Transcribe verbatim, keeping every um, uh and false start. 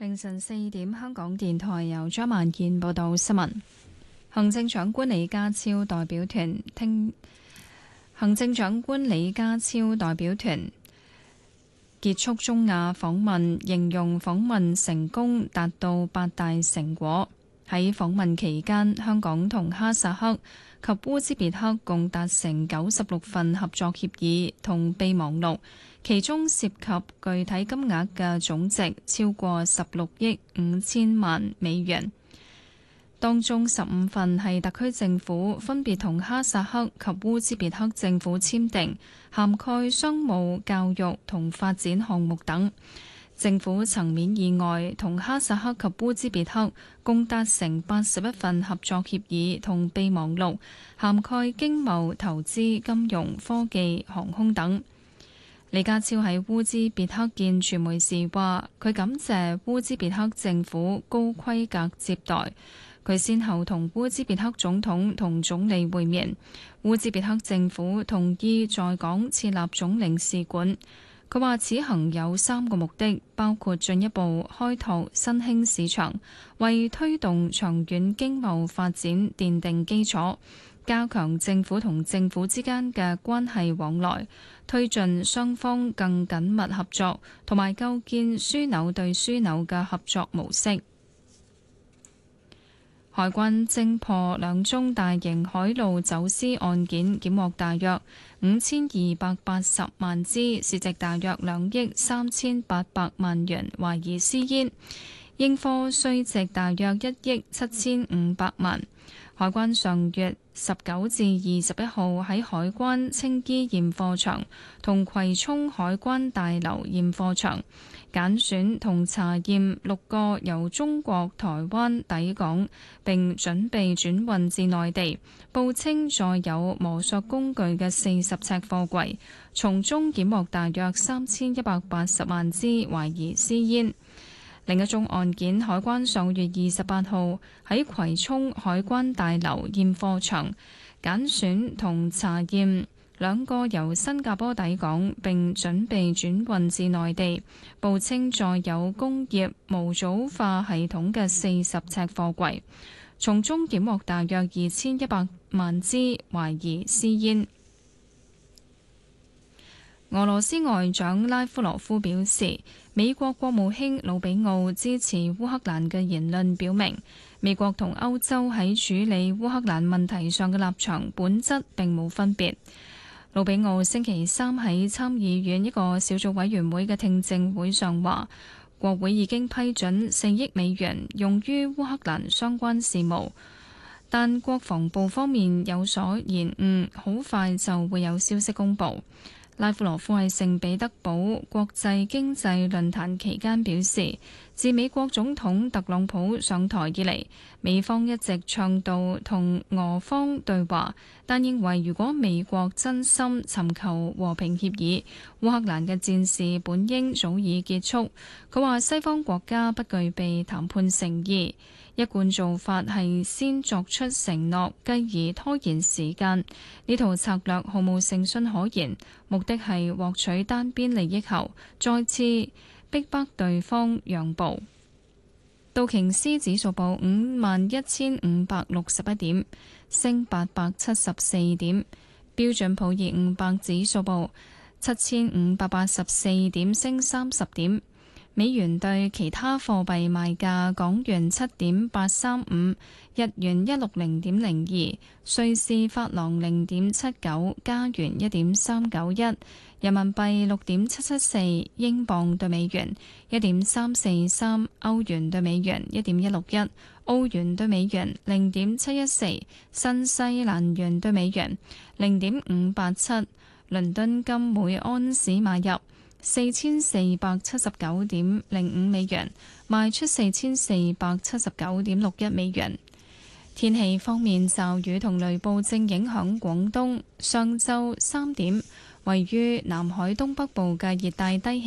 凌晨四點，香港電台由張萬健報道新聞。行政長官李家超代表團聽行政長官李家超代表團結束中亞訪問，形容訪問成功，達到八大成果。喺訪問期間，香港同哈薩克及烏茲別克共達成九十六份合作協議同備忘錄，其中涉及具體金額嘅總值超過十六億五千萬美元。當中十五份係特區政府分別同哈薩克及烏茲別克政府簽訂，涵蓋商務、教育同發展項目等。政府層面以外，同哈薩克及烏茲別克共達成八十一份合作協議同備忘錄，涵蓋經貿、投資、金融、科技、航空等。李家超喺烏茲別克見傳媒時話，佢感謝烏茲別克政府高規格接待。佢先後同烏茲別克總統同總理會面，烏茲別克政府同意在港設立總領事館。佢話此行有三個目的，包括進一步開拓新興市場，為推動長遠經貿發展奠定基礎，加強政府同政府之間嘅關係往來，推進雙方更緊密合作，同埋構建樞紐對樞紐嘅合作模式。海關偵破兩宗大型海路走私案件，檢獲大約五千二百八十萬支，市值大約兩億三千八百萬元，懷疑私煙，應課稅值大約一億七千五百萬。海關上月十九至二十一號喺海關青衣驗貨場同葵涌海關大樓驗貨場揀選同查驗六個由中國台灣抵港並準備轉運至內地，報稱載有磨削工具嘅四十尺貨櫃，從中檢獲大約三千一百八十萬支懷疑私煙。另一宗案件，海關上月二十八號喺葵涌海關大樓驗貨場揀選同查驗兩個由新加坡抵港並準備轉運至內地，報稱載有工業模組化系統嘅四十尺貨櫃，從中檢獲大約二千一百萬支懷疑私煙。俄羅斯外長拉夫羅夫表示，美國國務卿魯比奧支持烏克蘭嘅言論表明，美國同歐洲喺處理烏克蘭問題上嘅立場本質並冇分別。魯比奧星期三喺參議院一個小組委員會嘅聽證會上話，國會已經批准四億美元用於烏克蘭相關事務，但國防部方面有所延誤，好快就會有消息公佈。拉夫羅夫喺聖彼得堡國際經濟論壇期間表示，自美國總統特朗普上台以嚟，美方一直倡導同俄方對話，但認為如果美國真心尋求和平協議，烏克蘭嘅戰事本應早已結束。佢話西方國家不具備談判誠意，一貫做法係先作出承諾，繼而拖延時間。呢套策略毫無誠信可言，目的係獲取單邊利益後，再次逼迫對方讓步。道瓊斯指數報五萬一千五百六十一點，升八百七十四點。標準普爾五百指數報七千五百八十四點，升三十點。美元對其他貨幣賣價：港元七點八三五，日元一六零點零二，瑞士法郎零點七九，加元一點三九一，人民幣六點七七四，英鎊對美元一點三四三，歐元對美元一點一六一，澳元對美元零點七一四，新西蘭元對美元零點五八七。倫敦金每安士買入四千四百七十九點零五美元，賣出四千四百七十九點六一美元。天氣方面，驟雨同雷暴正影響廣東。上晝三點，位於南海東北部嘅熱帶低